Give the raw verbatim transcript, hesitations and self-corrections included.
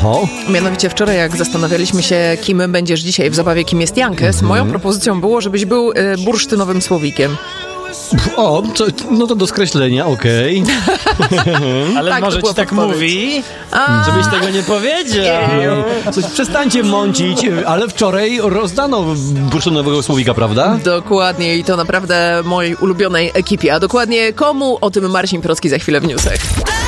Oho. Mianowicie wczoraj, jak zastanawialiśmy się, kim będziesz dzisiaj w zabawie, kim jest Jankes, mhm. moją propozycją było, żebyś był y, bursztynowym słowikiem. O, to, no to do skreślenia, okej. Okay. Ale tak, może ci tak podpowiedź. Mówi, A... żebyś tego nie powiedział. Coś, przestańcie mącić, ale wczoraj rozdano bursztynowego słowika, prawda? Dokładnie i to naprawdę mojej ulubionej ekipie. A dokładnie komu? O tym Marcin Procki za chwilę w newsach.